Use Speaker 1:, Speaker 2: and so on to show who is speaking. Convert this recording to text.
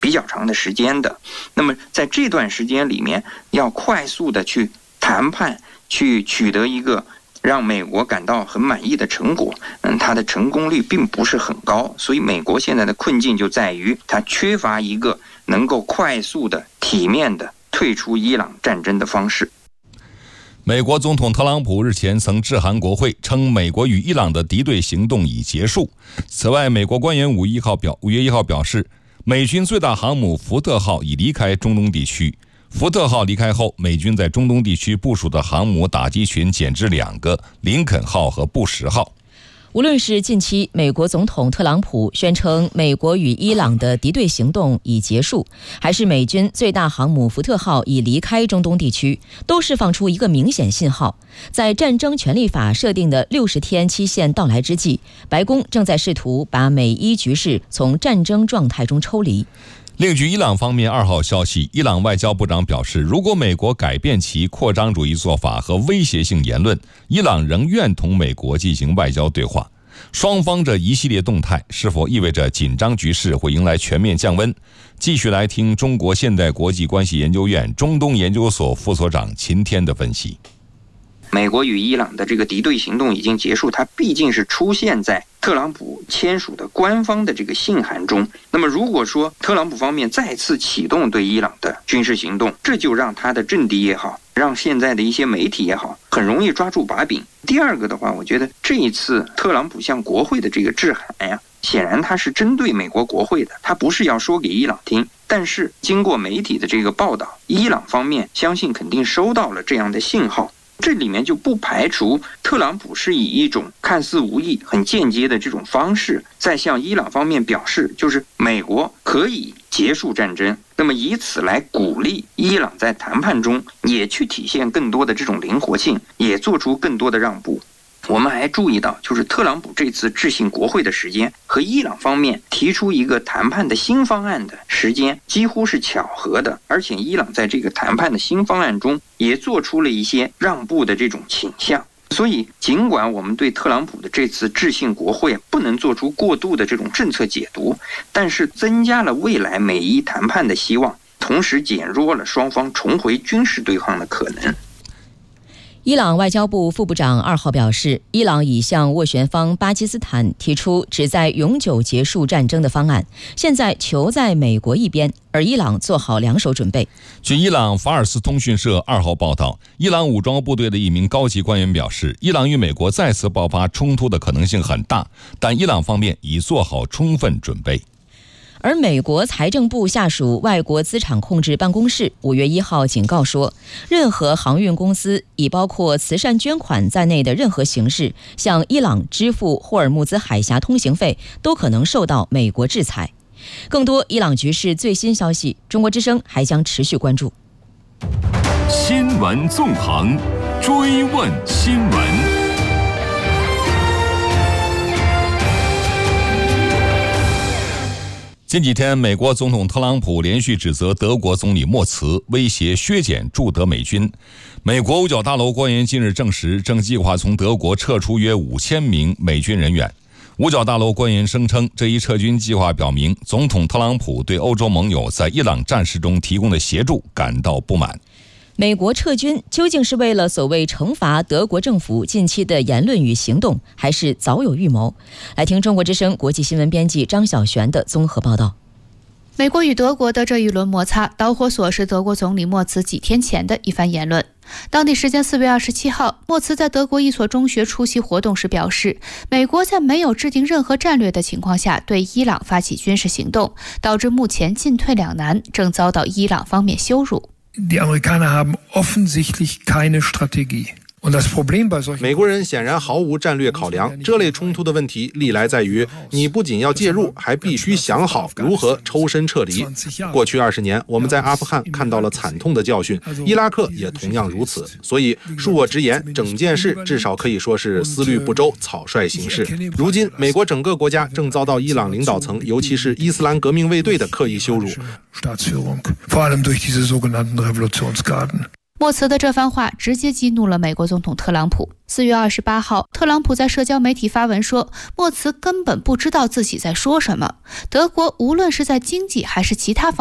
Speaker 1: 比较长的时间的。那么在这段时间里面，要快速的去谈判，去取得一个让美国感到很满意的成果，它的成功率并不是很高。所以美国现在的困境就在于它缺乏一个能够快速的、体面的退出伊朗战争的方式。
Speaker 2: 美国总统特朗普日前曾致函国会，称美国与伊朗的敌对行动已结束。此外，美国官员5月1号表示，美军最大航母福特号已离开中东地区。福特号离开后，美军在中东地区部署的航母打击群减至2个，林肯号和布什号。
Speaker 3: 无论是近期美国总统特朗普宣称美国与伊朗的敌对行动已结束，还是美军最大航母福特号已离开中东地区，都释放出一个明显信号：在战争权利法设定的60天期限到来之际，白宫正在试图把美伊局势从战争状态中抽离。
Speaker 2: 另据伊朗方面2号消息，伊朗外交部长表示，如果美国改变其扩张主义做法和威胁性言论，伊朗仍愿同美国进行外交对话。双方这一系列动态是否意味着紧张局势会迎来全面降温？继续来听中国现代国际关系研究院中东研究所副所长秦天的分析。
Speaker 1: 美国与伊朗的这个敌对行动已经结束，它毕竟是出现在特朗普签署的官方的这个信函中。那么如果说特朗普方面再次启动对伊朗的军事行动，这就让他的政敌也好，让现在的一些媒体也好，很容易抓住把柄。第二个的话，我觉得这一次特朗普向国会的这个致函呀，显然他是针对美国国会的，他不是要说给伊朗听。但是经过媒体的这个报道，伊朗方面相信肯定收到了这样的信号。这里面就不排除特朗普是以一种看似无意、很间接的这种方式，在向伊朗方面表示，就是美国可以结束战争，那么以此来鼓励伊朗在谈判中也去体现更多的这种灵活性，也做出更多的让步。我们还注意到，就是特朗普这次致信国会的时间和伊朗方面提出一个谈判的新方案的时间几乎是巧合的，而且伊朗在这个谈判的新方案中也做出了一些让步的这种倾向。所以尽管我们对特朗普的这次致信国会不能做出过度的这种政策解读，但是增加了未来美伊谈判的希望，同时减弱了双方重回军事对抗的可能。
Speaker 3: 伊朗外交部副部长2号表示，伊朗已向斡旋方巴基斯坦提出旨在永久结束战争的方案，现在球在美国一边，而伊朗做好两手准备。
Speaker 2: 据伊朗法尔斯通讯社2号报道，伊朗武装部队的一名高级官员表示，伊朗与美国再次爆发冲突的可能性很大，但伊朗方面已做好充分准备。
Speaker 3: 而美国财政部下属外国资产控制办公室5月1号警告说，任何航运公司以包括慈善捐款在内的任何形式向伊朗支付霍尔木兹海峡通行费，都可能受到美国制裁。更多伊朗局势最新消息，中国之声还将持续关注。
Speaker 4: 新闻纵横，追问新闻。
Speaker 2: 近几天，美国总统特朗普连续指责德国总理默茨威胁削减驻德美军。美国五角大楼官员近日证实，正计划从德国撤出约5000名美军人员。五角大楼官员声称，这一撤军计划表明总统特朗普对欧洲盟友在伊朗战事中提供的协助感到不满。
Speaker 3: 美国撤军究竟是为了所谓惩罚德国政府近期的言论与行动，还是早有预谋？来听中国之声国际新闻编辑张晓璇的综合报道。
Speaker 5: 美国与德国的这一轮摩擦导火索是德国总理默茨几天前的一番言论。当地时间4月27号，默茨在德国一所中学出席活动时表示，美国在没有制定任何战略的情况下对伊朗发起军事行动，导致目前进退两难，正遭到伊朗方面羞辱。
Speaker 6: Die Amerikaner haben offensichtlich keine Strategie.
Speaker 7: 美国人显然毫无战略考量，这类冲突的问题历来在于，你不仅要介入，还必须想好如何抽身撤离。过去20年，我们在阿富汗看到了惨痛的教训，伊拉克也同样如此。所以恕我直言，整件事至少可以说是思虑不周，草率行事。如今美国整个国家正遭到伊朗领导层，尤其是伊斯兰革命卫队的刻意羞辱。
Speaker 5: 莫茨的这番话直接激怒了美国总统特朗普。4月28号，特朗普在社交媒体发文说，莫茨根本不知道自己在说什么。德国无论是在经济还是其他方面